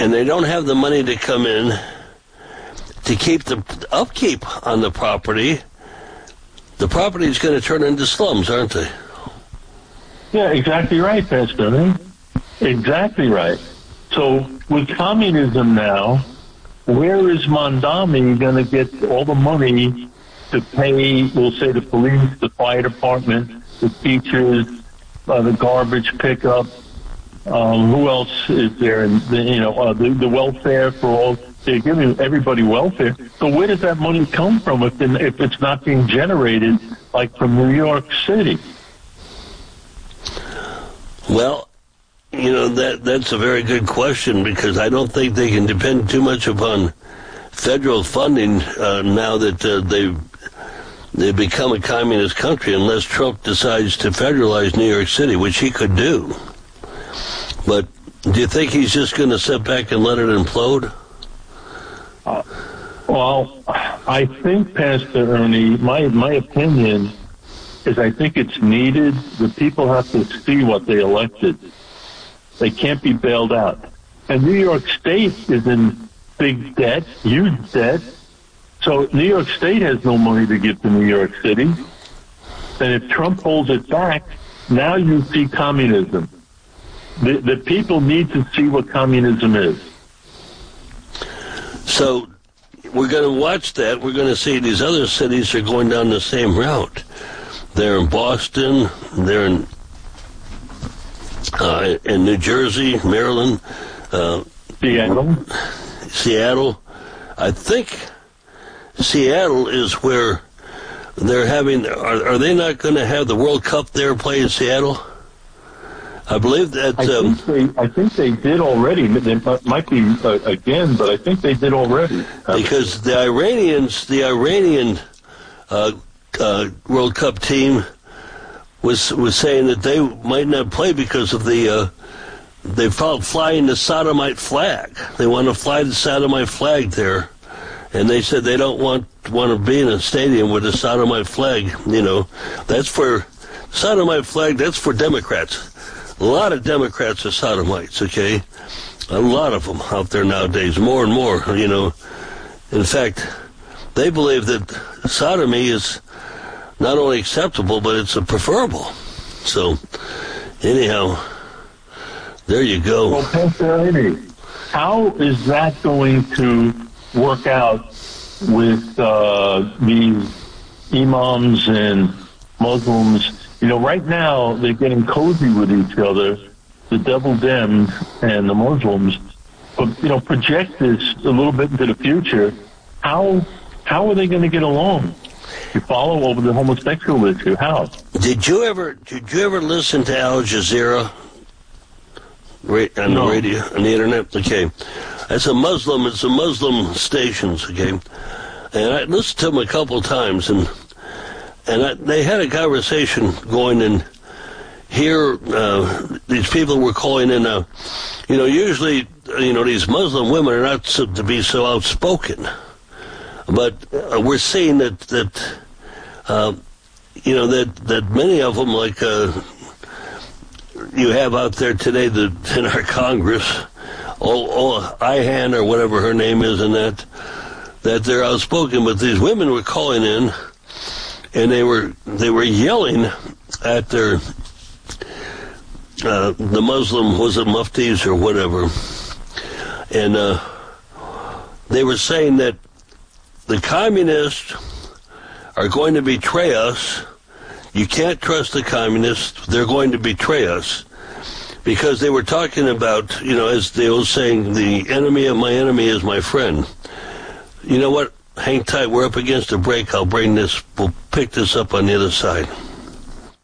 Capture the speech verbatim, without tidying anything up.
and they don't have the money to come in to keep the upkeep on the property, the property is going to turn into slums, aren't they? Yeah, exactly right, Pastor. Exactly right. So with communism now, where is Mondami going to get all the money to pay, we'll say, the police, the fire department, the teachers, uh, the garbage pickup? Um, who else is there? And the, you know, uh, the, the welfare for all. They're giving everybody welfare. So where does that money come from if, if it's not being generated, like from New York City? Well, you know, that that's a very good question, because I don't think they can depend too much upon federal funding uh, now that uh, they've, they've become a communist country, unless Trump decides to federalize New York City, which he could do. But do you think he's just going to sit back and let it implode? Uh, well, I think, Pastor Ernie, my my opinion is I think it's needed. The people have to see what they elected. They can't be bailed out. And New York State is in big debt, huge debt. So New York State has no money to give to New York City. And if Trump holds it back, now you see communism. The, the people need to see what communism is. So we're going to watch that. We're going to see these other cities are going down the same route. They're in Boston. They're in uh, in New Jersey, Maryland, uh, Seattle. Seattle. I think Seattle is where they're having. Are, are they not going to have the World Cup there play in Seattle? I believe that. I, um, think they, I think they did already. They might be uh, again, but I think they did already. Because the Iranians, the Iranian uh, uh, World Cup team was was saying that they might not play because of the uh, they felt flying the sodomite flag. They want to fly the sodomite flag there, and they said they don't want want to be in a stadium with a sodomite flag. You know, that's for sodomite flag. That's for Democrats. A lot of Democrats are sodomites, okay? A lot of them out there nowadays, more and more, you know. In fact, they believe that sodomy is not only acceptable, but it's a preferable. So, anyhow, there you go. Well, Pastor Amy, how is that going to work out with uh, these imams and Muslims? You know, right now they're getting cozy with each other, the double Dems and the Muslims. But, you know, project this a little bit into the future. How how are they going to get along? You follow over the homosexual issue. How? Did you ever did you ever listen to Al Jazeera on no. the radio, on the internet? Okay, it's a Muslim. It's a Muslim stations. Okay, and I listened to them a couple times, and. And I, they had a conversation going, and here uh, these people were calling in. Uh, you know, usually, you know, these Muslim women are not so, to be so outspoken, but uh, we're seeing that that uh, you know that that many of them, like uh, you have out there today, the, in our Congress, all, all Ihan or whatever her name is, and that that they're outspoken. But these women were calling in. And they were they were yelling at their uh, the Muslim, was it muftis or whatever, and uh, they were saying that the communists are going to betray us. You can't trust the communists; they're going to betray us, because they were talking about, you know, as they were saying, the enemy of my enemy is my friend. You know what? Hang tight. We're up against a break. I'll bring this. We'll pick this up on the other side.